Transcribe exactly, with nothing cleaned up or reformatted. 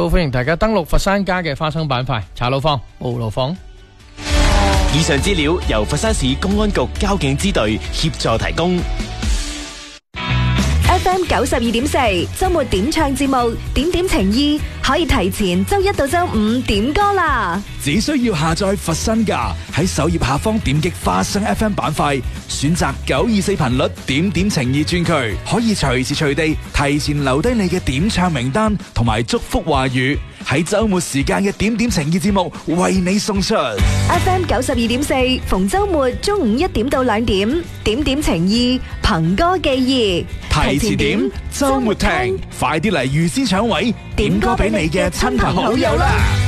都歡迎大家登錄佛山家嘅花生板塊，茶路坊、無路坊。 以上資料由佛山市公安局交警支隊協助提供。 F M 九十二點四周末點唱節目，點點情意可以提前周一到周五點歌啦。 只需要下載佛山家，喺首頁下方點擊花生 F M 板塊，選擇九二四頻率點點情意專區，可以隨時隨地提前留低你嘅點唱名單同埋祝福話語，喺周末時間嘅點點情意節目為你送出。 F M 九十二點四逢周末中午一點到兩點，點點情意憑歌寄意， 提前點，周末聽，快啲嚟預先搶位，點歌俾你嘅親朋好友啦！